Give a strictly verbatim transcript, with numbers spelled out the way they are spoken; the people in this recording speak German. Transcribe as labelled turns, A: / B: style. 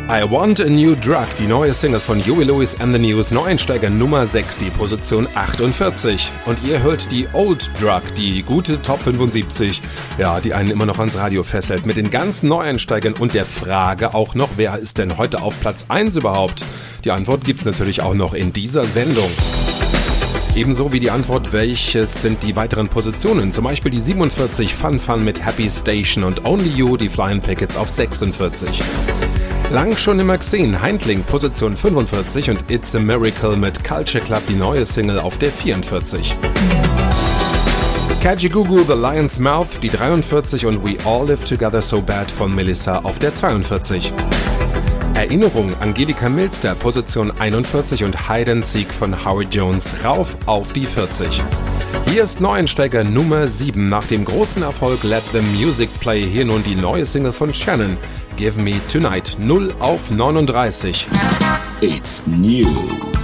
A: I Want a New Drug, die neue Single von Huey Lewis and the News, Neueinsteiger Nummer sechs, die Position achtundvierzig. Und ihr hört die Old Drug, die gute Top fünfundsiebzig, ja, die einen immer noch ans Radio fesselt, mit den ganzen Neueinsteigern und der Frage auch noch, wer ist denn heute auf Platz eins überhaupt? Die Antwort gibt's natürlich auch noch in dieser Sendung. Ebenso wie die Antwort, welches sind die weiteren Positionen, zum Beispiel die siebenundvierzig Fun Fun mit Happy Station und Only You, die Flying Pickets auf sechsundvierzig. Lang schon immer gesehen, Heindling Position fünfundvierzig und It's a Miracle mit Culture Club, die neue Single auf der vierundvierzig. Kajagoogoo, The Lion's Mouth, die dreiundvierzig und We All Live Together So Bad von Melissa auf der zweiundvierzig. Erinnerung, Angelika Milster, Position einundvierzig und Hide and Seek von Howie Jones rauf auf die vierzig. Hier ist Neueinsteiger Nummer sieben. Nach dem großen Erfolg Let the Music Play hier nun die neue Single von Shannon, Give Me Tonight, null auf neununddreißig.
B: It's new.